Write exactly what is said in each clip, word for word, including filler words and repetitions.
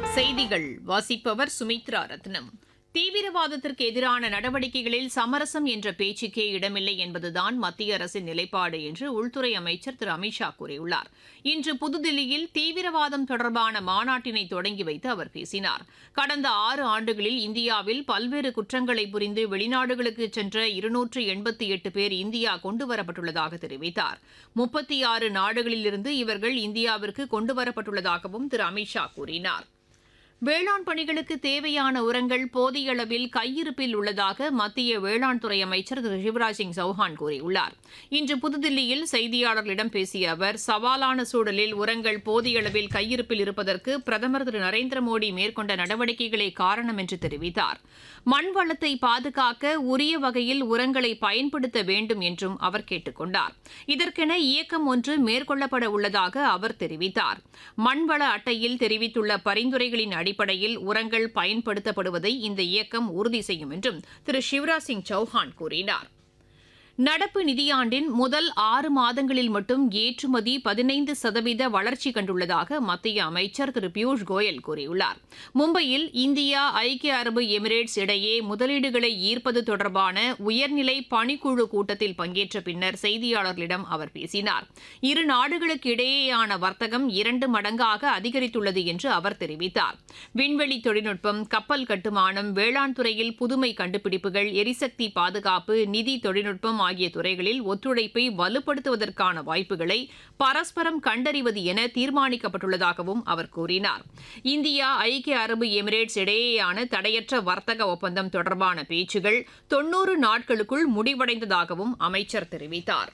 செய்திகள் வாசிப்பவர் சுமித்ரா ரத்னம். தீவிரவாதத்திற்கு எதிரான நடவடிக்கைகளில் சமரசம் என்ற பேச்சுக்கே இடமில்லை என்பதுதான் மத்திய அரசின் நிலைப்பாடு என்று உள்துறை அமைச்சர் திரு அமித்ஷா கூறியுள்ளார். இன்று புதுதில்லியில் தீவிரவாதம் தொடர்பான மாநாட்டினை தொடங்கி வைத்து அவர் பேசினார். கடந்த ஆறு ஆண்டுகளில் இந்தியாவில் பல்வேறு குற்றங்களை புரிந்து வெளிநாடுகளுக்கு சென்ற இருநூற்று எண்பத்தி எட்டு பேர் இந்தியா கொண்டுவரப்பட்டுள்ளதாக தெரிவித்தார். முப்பத்தி ஆறு நாடுகளிலிருந்து இவர்கள் இந்தியாவிற்கு கொண்டுவரப்பட்டுள்ளதாகவும் திரு அமித்ஷா கூறினார். வேளாண் பணிகளுக்கு தேவையான உரங்கள் போதிய அளவில் கையிருப்பில் உள்ளதாக மத்திய வேளாண் துறை அமைச்சர் திரு சிவராஜ் சிங் சௌஹான் கூறியுள்ளார். இன்று புதுதில்லியில் செய்தியாளர்களிடம் பேசிய அவர், சவாலான சூழலில் உரங்கள் போதிய அளவில் கையிருப்பில் இருப்பதற்கு பிரதமர் திரு நரேந்திர மோடி மேற்கொண்ட நடவடிக்கைகளே காரணம் என்று தெரிவித்தார். மண் வளத்தை பாதுகாக்க உரிய வகையில் உரங்களை பயன்படுத்த வேண்டும் என்றும் அவர் கேட்டுக் கொண்டார். இதற்கென இயக்கம் ஒன்று மேற்கொள்ளப்பட உள்ளதாக அவர் தெரிவித்தார். மண்வள அட்டையில் தெரிவித்துள்ள பரிந்துரைகளின் அடிப்படையில் உரங்கள் பயன்படுத்தப்படுவதை இந்த இயக்கம் உறுதி செய்யும் என்றும் திரு சிவராஜ் சிங் சௌஹான் கூறினார். நடப்பு நிதியாண்டின் முதல் ஆறு மாதங்களில் மட்டும் ஏற்றுமதி பதினைந்து சதவீத வளர்ச்சி கண்டுள்ளதாக மத்திய அமைச்சர் திரு பியூஷ் கோயல் கூறியுள்ளார். மும்பையில் இந்தியா ஐக்கிய அரபு எமிரேட்ஸ் இடையே முதலீடுகளை ஈர்ப்பது தொடர்பான உயர்நிலை பணிக்குழு கூட்டத்தில் பங்கேற்ற பின்னர் செய்தியாளர்களிடம் அவர் பேசினார். இரு நாடுகளுக்கு இடையேயான வர்த்தகம் இரண்டு மடங்காக அதிகரித்துள்ளது என்று அவர் தெரிவித்தார். விண்வெளி தொழில்நுட்பம், கப்பல் கட்டுமானம், வேளாண் துறையில் புதுமை கண்டுபிடிப்புகள், எரிசக்தி பாதுகாப்பு, நிதி தொழில்நுட்பம் ஆகிய துறைகளில் ஒத்துழைப்பை வலுப்படுத்துவதற்கான வாய்ப்புகளை பரஸ்பரம் கண்டறிவது என தீர்மானிக்கப்பட்டுள்ளதாகவும் அவர் கூறினார். இந்தியா ஐக்கிய அரபு எமிரேட்ஸ் இடையேயான தடையற்ற வர்த்தக ஒப்பந்தம் தொடர்பான பேச்சுகள் தொன்னூறு நாட்களுக்குள் முடிவடைந்ததாகவும் அமைச்சர் தெரிவித்தார்.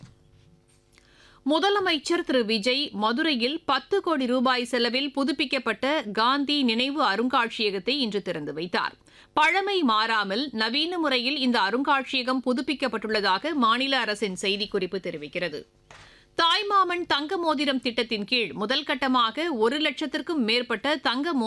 முதலமைச்சர் திரு விஜய் மதுரையில் பத்து கோடி ரூபாய் செலவில் புதுப்பிக்கப்பட்ட காந்தி நினைவு அருங்காட்சியகத்தை இன்று திறந்து வைத்தார். பழமை மாறாமல் நவீன முறையில் இந்த அருங்காட்சியகம் புதுப்பிக்கப்பட்டுள்ளதாக மாநில அரசின் செய்திக்குறிப்பு தெரிவிக்கிறது. தாய்மாமன் தங்க மோதிரம் திட்டத்தின் கீழ் முதல் கட்டமாக ஒரு லட்சத்திற்கும் மேற்பட்ட தங்க